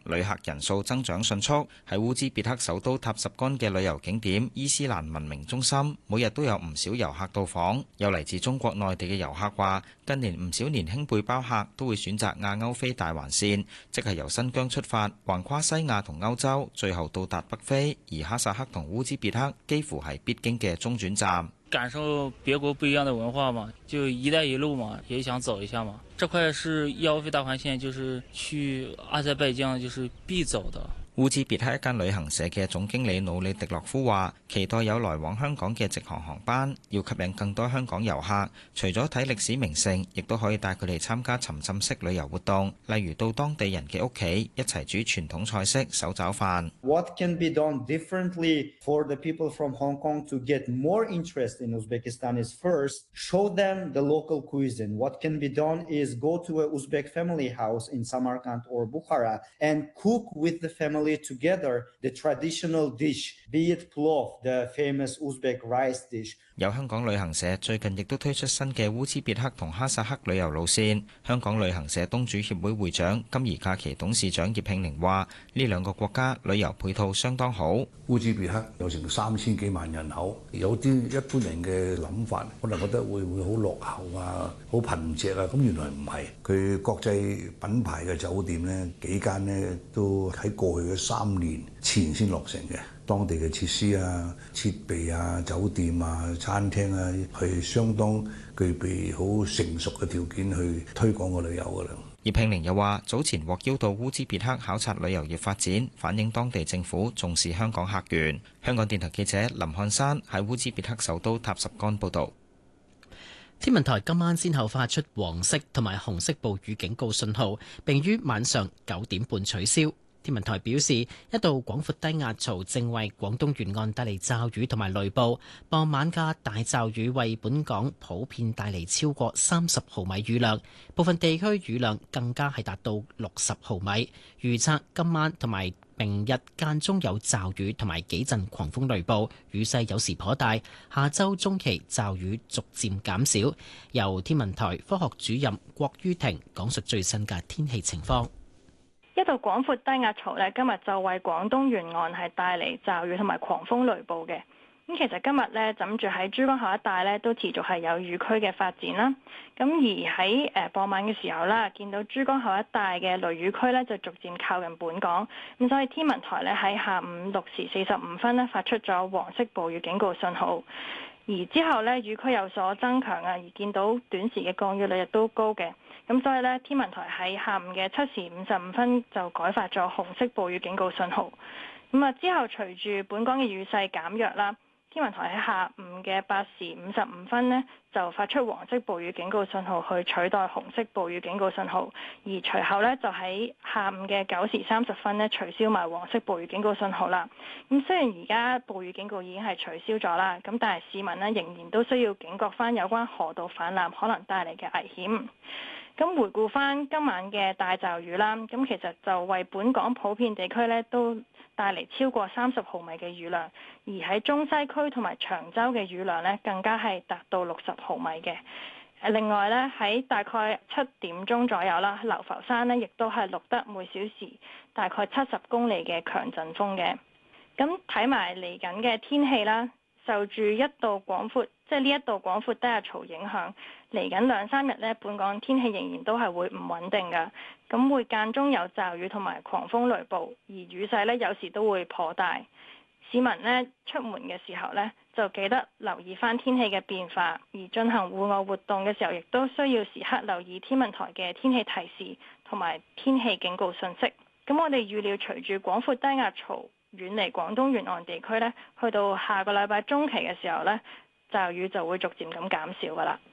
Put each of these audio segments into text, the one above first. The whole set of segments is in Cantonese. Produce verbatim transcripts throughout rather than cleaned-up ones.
旅客人數增長迅速。喺烏茲別克首都塔什干嘅旅遊景點伊斯蘭文明中心，每日都有唔少遊客到訪。有嚟自中國內地嘅遊客話，近年唔少年輕背包客都會選擇亞歐非大環線，即係由新疆出發，橫跨西亞同歐洲，最後到達北非。而哈薩克同烏茲別克幾乎係必經嘅中轉站。 感受別國不一樣的文化嘛，就一帶一路嘛，也想走一下嘛。這塊是亞歐非大環線，就是去阿塞拜疆就是必走的。 烏茲別克一間旅行社嘅總經理努里迪洛夫話，期待有來往香港嘅直航航班，要吸引更多香港遊客。除咗睇歷史名勝，亦都可以帶佢哋參加沉浸式旅遊活動，例如到當地人嘅屋企一齊煮傳統菜式手抓飯。 What can be done differently for the people from Hong Kong to get more interest in Uzbekistan is first show them the local cuisine. What can be done is go to a Uzbek family house in Samarkand or Bukhara and cook with the family together the traditional dish, be it plov, the famous Uzbek rice dish. 有香港旅行社最近亦都推出新嘅烏茲別克同哈薩克旅遊路線。香港旅行社東主協會會長金怡假期董事長葉慶寧話：呢兩個國家旅遊配套相當好。 烏茲別克有成三千幾萬人口，有啲一般人嘅諗法可能覺得會唔會好落後啊、好貧瘠啊，咁原來唔係。佢國際品牌嘅酒店呢，幾間呢都喺過去嘅三年前先落成嘅。當地嘅設施啊、設備啊、酒店啊、餐廳啊，係相當具備好成熟嘅條件去推廣個旅遊㗎啦。 葉慶寧又話：早前獲邀到烏茲別克考察旅遊業發展，反映當地政府重視香港客源。香港電台記者林漢山喺烏茲別克首都塔什干報導。 天文台今晚先後發出黃色同埋紅色暴雨警告信號，並於晚上九點半取消。天文台表示，一道廣闊低壓槽正為廣東沿岸帶嚟驟雨同埋雷暴。傍晚嘅大驟雨為本港普遍帶嚟超過三十毫米雨量，部分地區雨量更加係達到六十毫米。預測今晚同埋明日間中有驟雨同埋幾陣狂風雷暴，雨勢有時頗大。下週中期驟雨逐漸減少。由天文台科學主任郭于婷講述最新嘅天氣情況。 一道廣闊低壓槽咧，今日就為廣東沿岸係帶嚟驟雨同埋狂風雷暴嘅。咁其實今日咧，枕住喺珠江口一帶咧，都持續係有雨區嘅發展啦。咁而喺誒傍晚嘅時候啦，見到珠江口一帶嘅雷雨區咧，就逐漸靠近本港。咁所以天文台咧喺下午六時四十五分咧，發出咗黃色暴雨警告信號。而之後咧，雨區有所增強啊，而見到短時嘅降雨率亦都高嘅。咁所以咧，天文台喺下午嘅七時五十五分就改發咗紅色暴雨警告信號。咁啊，之後隨住本港嘅雨勢減弱啦，天文台喺下午嘅八時五十五分呢就發出黃色暴雨警告信號去取代紅色暴雨警告信號，而隨後呢，就喺下午嘅九時三十分呢取消埋黃色暴雨警告信號啦。咁雖然而家暴雨警告已經係取消咗啦，咁但係市民呢仍然都需要警覺翻有關河道氾濫可能帶嚟嘅危險。咁回顧翻今晚嘅大驟雨啦，咁其實就為本港普遍地區咧都帶嚟超過三十毫米嘅雨量，而喺中西區同埋長洲嘅雨量咧更加係達到六十毫米嘅。另外咧喺大概七點鐘左右啦，流浮山咧亦都係錄得每小時大概七十公里嘅強陣風嘅。咁睇埋嚟緊嘅天氣啦，受住一道廣闊即係呢一道廣闊低壓槽影響，嚟緊兩三日呢，本港天氣仍然都係會唔穩定㗎，咁會間中有驟雨同埋狂風雷暴，而雨勢呢有時都會頗大。市民呢出門嘅時候呢，就記得留意返天氣嘅變化，而進行戶外活動嘅時候，亦都需要時刻留意天文台嘅天氣提示同埋天氣警告信息。咁我哋預料隨住廣闊低壓槽遠離廣東沿岸地區呢，去到下個禮拜中期嘅時候呢，驟雨就會逐漸咁減少㗎啦。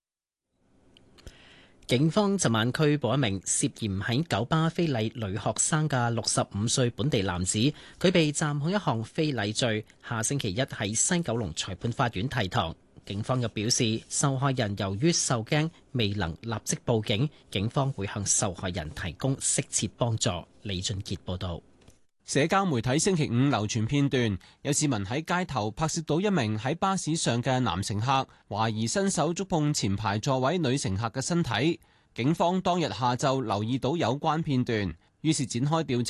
警方昨晚拘捕一名涉嫌喺九巴非禮女學生嘅六十五歲本地男子，佢被暫控一項非禮罪，下星期一喺西九龍裁判法院提堂。警方又表示，受害人由於受驚未能立即報警，警方會向受害人提供適切幫助。李俊傑報導。 社交媒體星期五流傳片段，有市民喺街頭拍攝到一名喺巴士上嘅男乘客，懷疑伸手觸碰前排座位女乘客嘅身體。警方當日下晝留意到有關片段，於是展開調查。